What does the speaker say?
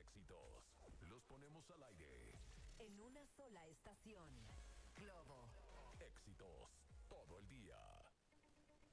éxitos los ponemos al aire. En una sola estación. Globo